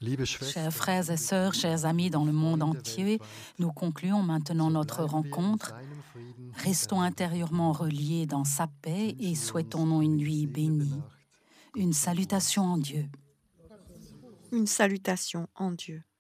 Chers frères et sœurs, chers amis dans le monde entier, nous concluons maintenant notre rencontre. Restons intérieurement reliés dans sa paix et souhaitons-nous une nuit bénie. Une salutation en Dieu. Une salutation en Dieu.